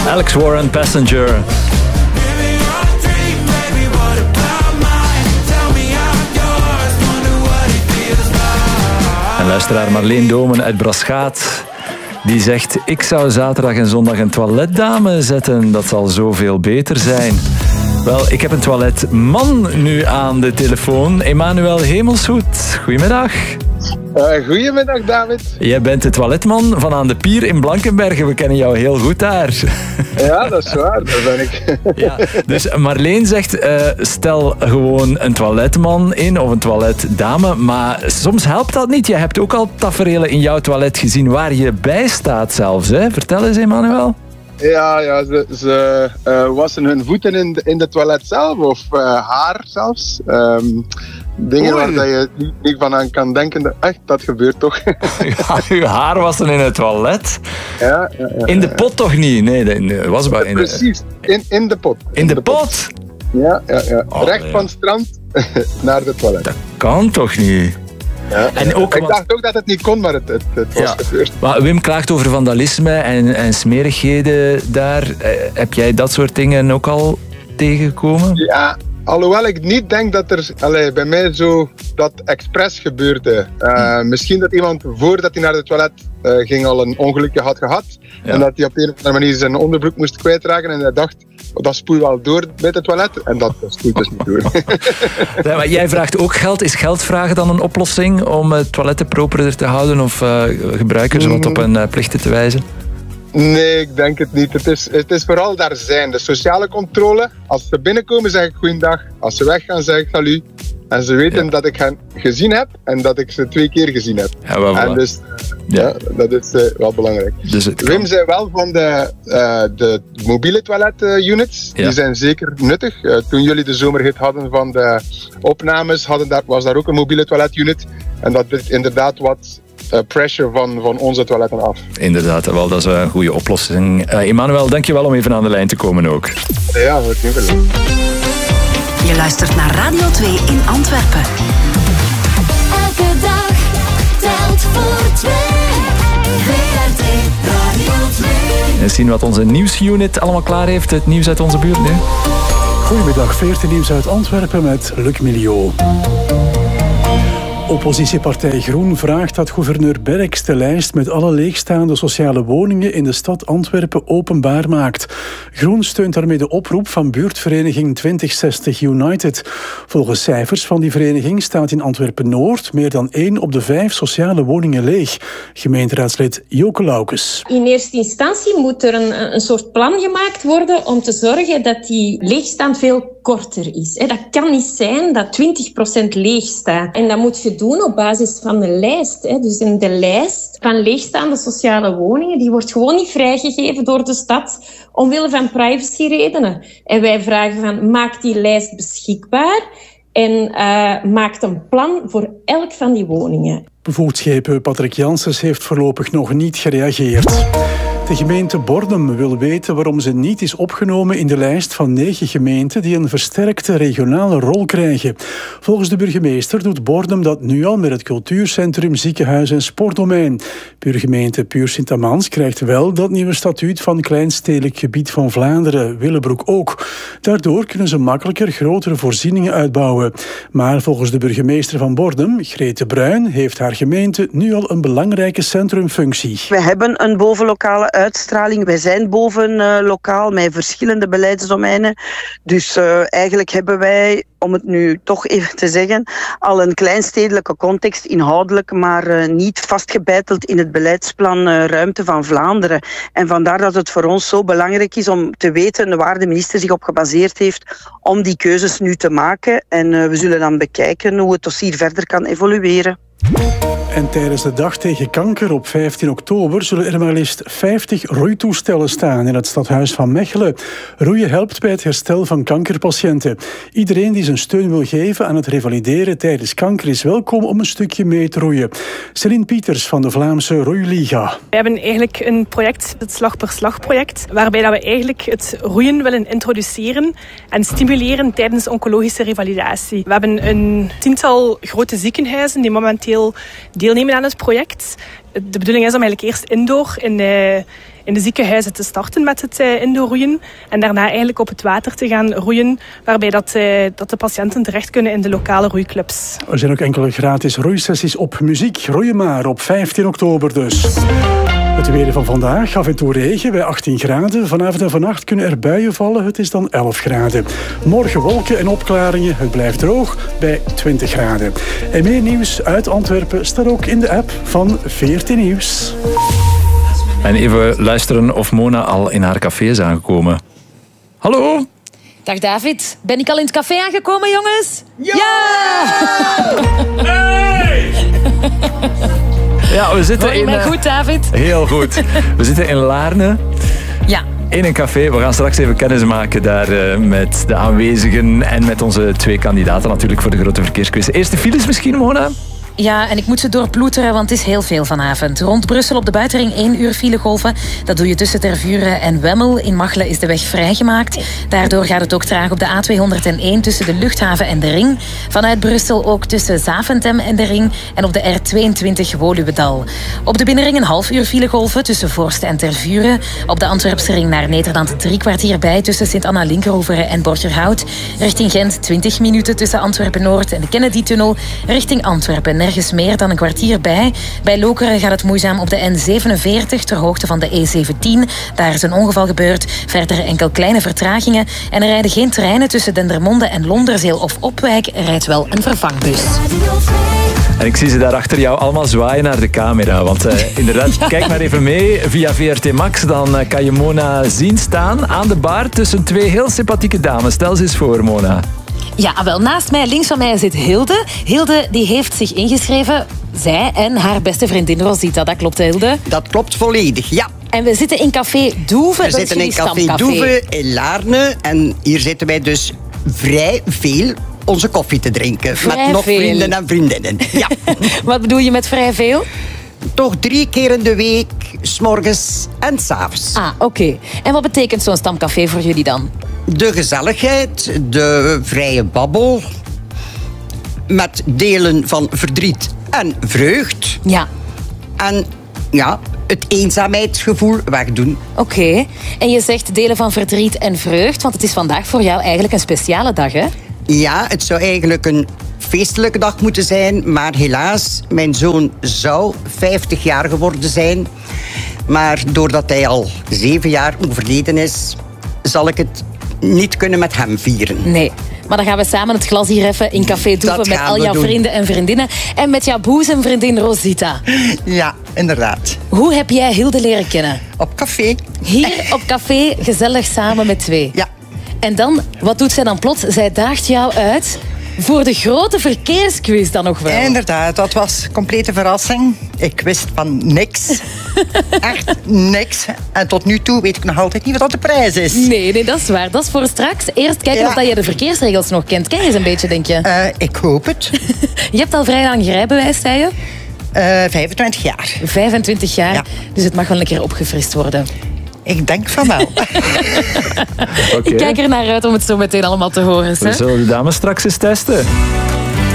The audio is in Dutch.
Alex Warren, Passenger. En luisteraar Marleen Domen uit Braschaat, die zegt: ik zou zaterdag en zondag een toiletdame zetten. Dat zal zoveel beter zijn. Wel, ik heb een toiletman nu aan de telefoon. Emmanuel Hemelshoed, goedemiddag. Goedemiddag, David. Jij bent de toiletman van aan de Pier in Blankenberge. We kennen jou heel goed daar. Ja, dat is waar. Daar ben ik. Ja, dus Marleen zegt, stel gewoon een toiletman in of een toiletdame. Maar soms helpt dat niet. Je hebt ook al taferelen in jouw toilet gezien waar je bij staat zelfs. Hè? Vertel eens, Emmanuel. Ja, ze wassen hun voeten in de toilet zelf, of haar zelfs. Dingen waar je niet van aan kan denken. Echt, dat gebeurt toch? Ja, uw haar wassen in het toilet? Ja. In de pot toch niet? Nee, de wasbak. Precies, in de pot. In de pot? Ja. Recht van het strand naar de toilet. Dat kan toch niet? Ja, en ook, ik dacht ook dat het niet kon, maar het was gebeurd. Maar Wim klaagt over vandalisme en smerigheden daar. Heb jij dat soort dingen ook al tegengekomen? Ja, alhoewel ik niet denk dat er bij mij zo dat expres gebeurde. Misschien dat iemand voordat hij naar de toilet ging al een ongelukje had gehad. Ja. En dat hij op een of andere manier zijn onderbroek moest kwijtraken. En hij dacht, dat spoelt wel door bij het toilet. En dat spoelt dus niet door. Ja, maar jij vraagt ook geld. Is geld vragen dan een oplossing om toiletten properder te houden of gebruikers wat op hun plichten te wijzen? Nee, ik denk het niet. Het is vooral daar zijn. De sociale controle. Als ze binnenkomen zeg ik goeiedag. Als ze weggaan zeg ik salut. En ze weten dat ik hen gezien heb en dat ik ze 2 keer gezien heb. Ja, wel, en dus, dat is wel belangrijk. Dus Wim zei wel van de mobiele toilet-units. Die zijn zeker nuttig. Toen jullie de zomerhit hadden van de opnames, was daar ook een mobiele toilet-unit. En dat deed inderdaad wat pressure van onze toiletten af. Inderdaad, wel, dat is een goede oplossing. Emmanuel, dankjewel om even aan de lijn te komen ook. Ja, dat is wel. Je luistert naar Radio 2 in Antwerpen. Elke dag telt voor 2. WRT Radio 2. En zien wat onze nieuwsunit allemaal klaar heeft. Het nieuws uit onze buurt nu. Goedemiddag, 14 nieuws uit Antwerpen met Luc Milieu. Oppositiepartij Groen vraagt dat gouverneur Berks de lijst met alle leegstaande sociale woningen in de stad Antwerpen openbaar maakt. Groen steunt daarmee de oproep van buurtvereniging 2060 United. Volgens cijfers van die vereniging staat in Antwerpen-Noord meer dan 1 op de 5 sociale woningen leeg. Gemeenteraadslid Joke Laukes. In eerste instantie moet er een soort plan gemaakt worden om te zorgen dat die leegstand veel korter is. Dat kan niet zijn dat 20% leeg staat. En dat moet je doen op basis van de lijst. Dus in de lijst van leegstaande sociale woningen, die wordt gewoon niet vrijgegeven door de stad omwille van privacyredenen. En wij vragen van, maak die lijst beschikbaar en maak een plan voor elk van die woningen. Bevoegdschepen Patrick Janssens heeft voorlopig nog niet gereageerd. De gemeente Bordum wil weten waarom ze niet is opgenomen in de lijst van 9 gemeenten die een versterkte regionale rol krijgen. Volgens de burgemeester doet Bordum dat nu al met het cultuurcentrum, ziekenhuis en sportdomein. Buurgemeente Puur-Sint-Amans krijgt wel dat nieuwe statuut van Kleinstedelijk Gebied van Vlaanderen, Willebroek ook. Daardoor kunnen ze makkelijker grotere voorzieningen uitbouwen. Maar volgens de burgemeester van Bordum, Grete Bruin, heeft haar gemeente nu al een belangrijke centrumfunctie. We hebben een bovenlokale uitstraling. Wij zijn bovenlokaal met verschillende beleidsdomeinen. Dus eigenlijk hebben wij, om het nu toch even te zeggen, al een kleinstedelijke context inhoudelijk, maar niet vastgebeiteld in het beleidsplan Ruimte van Vlaanderen. En vandaar dat het voor ons zo belangrijk is om te weten waar de minister zich op gebaseerd heeft om die keuzes nu te maken. En we zullen dan bekijken hoe het dossier verder kan evolueren. En tijdens de dag tegen kanker op 15 oktober zullen er maar liefst 50 roeitoestellen staan in het stadhuis van Mechelen. Roeien helpt bij het herstel van kankerpatiënten. Iedereen die zijn steun wil geven aan het revalideren tijdens kanker is welkom om een stukje mee te roeien. Céline Pieters van de Vlaamse Roeiliga. We hebben eigenlijk een project, het Slag per Slag project, waarbij dat we eigenlijk het roeien willen introduceren en stimuleren tijdens oncologische revalidatie. We hebben een 10-tal grote ziekenhuizen die momenteel deelnemen aan het project. de bedoeling is om eigenlijk eerst indoor in de ziekenhuizen te starten met het indoor roeien. En daarna eigenlijk op het water te gaan roeien, waarbij dat de patiënten terecht kunnen in de lokale roeiclubs. Er zijn ook enkele gratis roeisessies op muziek. Roeien maar op 15 oktober dus. Het weer van vandaag, af en toe regen bij 18 graden. Vanavond en vannacht kunnen er buien vallen, het is dan 11 graden. Morgen wolken en opklaringen, het blijft droog bij 20 graden. En meer nieuws uit Antwerpen staat ook in de app van 14 Nieuws. En even luisteren of Mona al in haar café is aangekomen. Hallo? Dag David, ben ik al in het café aangekomen, jongens? Ja! Hey! Ja, we zitten Hoor je mij goed, David? Heel goed. We zitten in Laarne. Ja. In een café. We gaan straks even kennis maken daar met de aanwezigen en met onze 2 kandidaten natuurlijk voor de grote verkeersquiz. Eerste files misschien, Mona? Ja, en ik moet ze doorploeteren, want het is heel veel vanavond. Rond Brussel op de buitenring 1 uur filegolven. Dat doe je tussen Tervuren en Wemmel. In Machelen is de weg vrijgemaakt. Daardoor gaat het ook traag op de A201 tussen de luchthaven en de ring. Vanuit Brussel ook tussen Zaventem en de ring. En op de R22 Woluwedal. Op de binnenring een half uur filegolven tussen Voorst en Tervuren. Op de Antwerpse ring naar Nederland 3 kwartier bij tussen Sint-Anna-Linkeroveren en Borgerhout. Richting Gent 20 minuten tussen Antwerpen-Noord en de Kennedy-tunnel. Richting Antwerpen nergens meer dan een kwartier bij. Bij Lokeren gaat het moeizaam op de N47 ter hoogte van de E17. Daar is een ongeval gebeurd. Verder enkel kleine vertragingen. En er rijden geen treinen tussen Dendermonde en Londerzeel of Opwijk. Er rijdt wel een vervangbus. En ik zie ze daar achter jou allemaal zwaaien naar de camera. Want inderdaad, kijk maar even mee via VRT Max. Dan kan je Mona zien staan aan de bar tussen 2 heel sympathieke dames. Stel ze eens voor, Mona. Ja, wel, naast mij, links van mij zit Hilde. Hilde die heeft zich ingeschreven. Zij en haar beste vriendin Rosita. Dat klopt, Hilde? Dat klopt volledig, ja. En we zitten in Café Doeve. We zitten in Café Doeve in Laarne. En hier zitten wij dus vrij veel onze koffie te drinken. Vrij met nog veel. vrienden en vriendinnen. Ja. Wat bedoel je met vrij veel? Toch 3 keer in de week, 's morgens en 's avonds. Ah, oké. En wat betekent zo'n stamcafé voor jullie dan? De gezelligheid, de vrije babbel, met delen van verdriet en vreugd. Ja. En ja, het eenzaamheidsgevoel wegdoen. Oké. En je zegt delen van verdriet en vreugd, want het is vandaag voor jou eigenlijk een speciale dag, hè? Ja, het zou eigenlijk een feestelijke dag moeten zijn, maar helaas, mijn zoon zou 50 jaar geworden zijn. Maar doordat hij al 7 jaar overleden is, zal ik het niet kunnen met hem vieren. Nee. Maar dan gaan we samen het glas hier even in Café Doeve met al jouw vrienden en vriendinnen. En met jouw boezemvriendin Rosita. Ja, inderdaad. Hoe heb jij Hilde leren kennen? Op café. Hier op café, gezellig samen met 2. Ja. En dan, wat doet zij dan plots? Zij daagt jou uit voor de grote verkeersquiz dan nog wel. Inderdaad, dat was complete verrassing. Ik wist van niks. Echt niks. En tot nu toe weet ik nog altijd niet wat de prijs is. Nee, dat is waar. Dat is voor straks. Eerst kijken of dat je de verkeersregels nog kent. Ken je ze een beetje, denk je? Ik hoop het. Je hebt al vrij lang rijbewijs, zei je? 25 jaar. 25 jaar, ja. Dus het mag wel een keer opgefrist worden. Ik denk van wel. Okay. Ik kijk er naar uit om het zo meteen allemaal te horen. We zullen de dames straks eens testen.